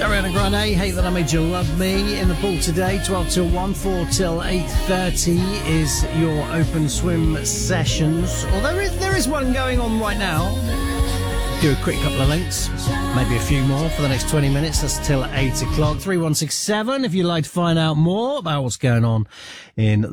Ariana Grande, Hate That I Made You Love Me. In the pool today, 12 till 1, 4 till 8:30 is your open swim sessions. Or there is one going on right now. Do a quick couple of links, maybe a few more for the next 20 minutes. That's till 8 o'clock. 3167 if you'd like to find out more about what's going on in